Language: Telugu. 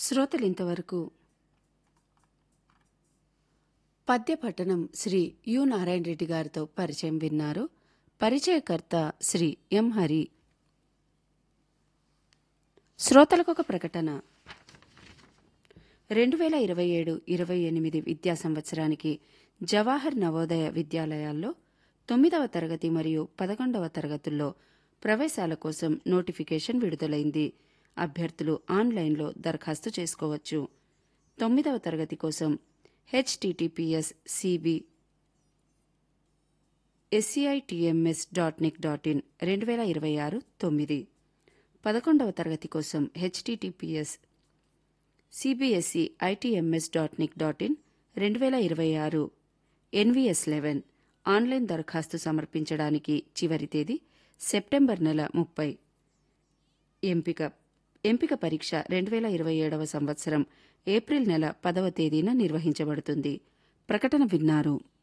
శ్రోతలింతవరకు పద్య పఠనం శ్రీ యు నారాయణ రెడ్డి గారితో పరిచయం విన్నారు. పరిచయకర్త శ్రీ ఎం హరి. శ్రోతలకు ఒక ప్రకటన. 2027-28 విద్యా సంవత్సరానికి జవాహర్ నవోదయ విద్యాలయాల్లో 9వ తరగతి మరియు 11వ తరగతుల్లో ప్రవేశాల కోసం నోటిఫికేషన్ విడుదలైంది. అభ్యర్థులు ఆన్లైన్లో దరఖాస్తు చేసుకోవచ్చు. 9వ తరగతి కోసం https://cibscitms.nic.in 2026 9. 11వ తరగతి కోసం https://cbscitms.nic.in 2026 NVS 11. ఆన్లైన్ దరఖాస్తు సమర్పించడానికి చివరి తేదీ సెప్టెంబర్ నెల 30. ఎంపిక పరీక్ష 2027 సంవత్సరం ఏప్రిల్ నెల 10వ తేదీన నిర్వహించబడుతుంది. ప్రకటన విన్నారు.